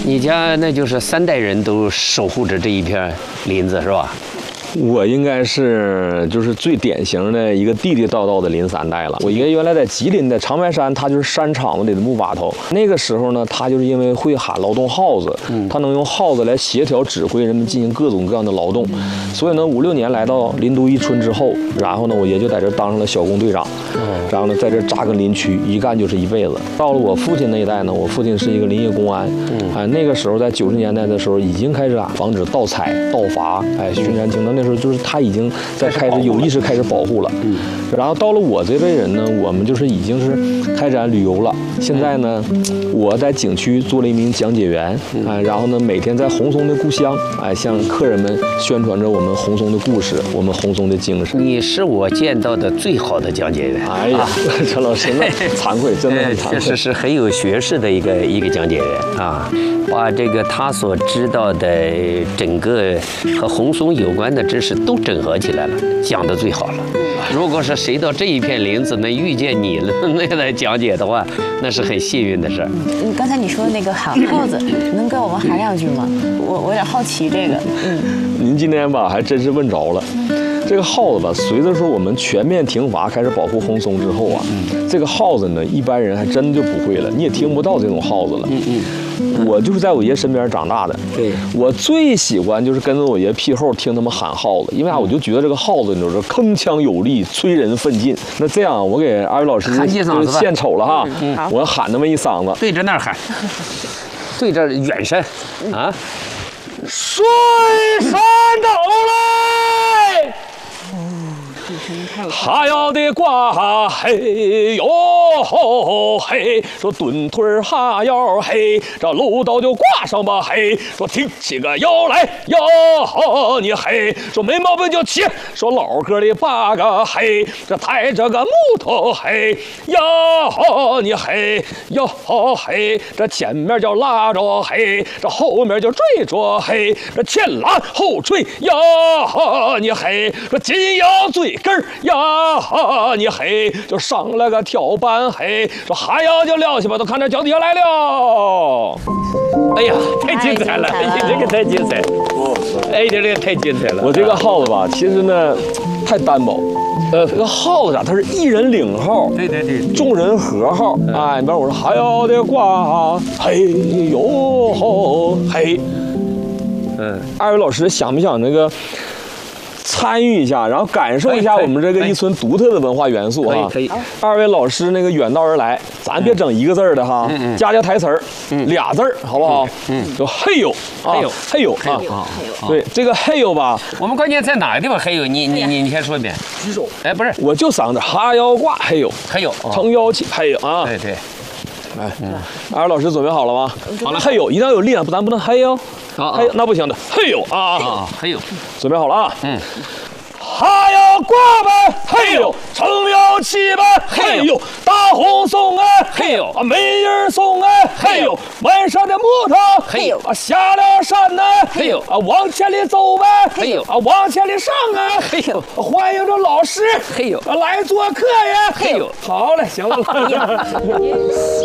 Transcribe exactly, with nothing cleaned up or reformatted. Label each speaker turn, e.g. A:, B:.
A: 你家那就是三代人都守护着这一片林子是吧？
B: 我应该是就是最典型的一个地地道道的林三代了。我爷爷原来在吉林的长白山，他就是山场子里的木把头。那个时候呢，他就是因为会喊劳动号子，他能用号子来协调指挥人们进行各种各样的劳动。所以呢，五六年来到林都一村之后，然后呢，我爷就在这当上了小工队长，然后呢，在这扎根林区，一干就是一辈子。到了我父亲那一代呢，我父亲是一个林业公安，哎，那个时候在九十年代的时候，已经开始啊防止盗采、盗伐，哎，巡山清灯。那时候就是他已经在开始有意识开始保护了，嗯，然后到了我这辈人呢，我们就是已经是开展旅游了。现在呢，我在景区做了一名讲解员，哎，然后呢，每天在红松的故乡，哎，向客人们宣传着我们红松的故事，我们红松的精神。
A: 你是我见到的最好的讲解员。
B: 哎呀，陈老师，那惭愧，真的很惭愧。
A: 确实是很有学识的一个一个讲解员啊，把这个他所知道的整个和红松有关的知识都整合起来了，讲得最好了。如果是谁到这一片林子能遇见你了，那来讲解的话，那是很幸运的事儿。
C: 嗯，刚才你说的那个喊号子，能跟我们喊两句吗？我我有点好奇这个。嗯，
B: 您今天吧还真是问着了。这个耗子吧，随着说我们全面停伐，开始保护红松之后啊，嗯、这个耗子呢，一般人还真就不会了，你也听不到这种耗子了。嗯嗯，我就是在我爷身边长大的。对，我最喜欢就是跟着我爷屁后听他们喊耗子，因为啊，我就觉得这个耗子就是铿锵有力，催人奋进。那这样，我给二位老师就献丑了哈，嗯嗯、我喊那么一嗓子，
A: 对着那儿喊，对着远山啊，
B: 水山倒来。哈腰的挂嘿哟嘿，说蹲腿哈腰嘿，这楼道就挂上吧嘿，说挺起个腰来哟你嘿，说没毛病就起，说老哥的八个嘿，这抬着个木头嘿哟你嘿哟嘿，这前面就拉着嘿，这后面就追着嘿，这前拉后追哟你嘿，说紧腰最根儿呀你嘿，就上了个跳板嘿，说还要就撂下吧，都看着脚底下来了。
A: 哎呀，太精彩了！哎，这个太精彩了！哎，这个太精彩了！
B: 我这个号子吧，其实呢太单薄。呃，这个号子啊，它是一人领号，
A: 对对对，
B: 众人合号。哎，比方我说还要的挂，嘿呦吼嘿。嗯，二位老师想不想那个？参与一下，然后感受一下我们这个一村独特的文化元素哈。可以，二位老师那个远道而来，咱别整一个字儿的哈，加加台词儿，俩字儿好不好？嗯，就嘿呦，嘿呦，嘿呦啊，对，这个嘿呦吧，
A: 我们关键在哪个地方嘿呦？你你你你先说一遍。
B: 举手。
A: 哎，不是，
B: 我就嗓子哈腰挂嘿呦，
A: 嘿呦，
B: 撑腰起嘿呦啊。
A: 对对。
B: 哎，二位老师准备好了吗？好了，嘿呦，一定要有力量，不咱不能嘿呦，嘿呦那不行的，嘿呦啊，
A: 嘿呦，
B: 准备好了啊，嗯，哈腰挂呗，嘿呦，撑腰起呗，嘿呦，大红松哎，嘿呦，啊美人松哎，嘿呦，晚上的木头，嘿呦，啊下了山呢，嘿呦，啊往前里走呗，嘿呦，啊往前里上啊，嘿呦，欢迎着老师，嘿呦，啊来做客呀，嘿呦，好嘞，行了。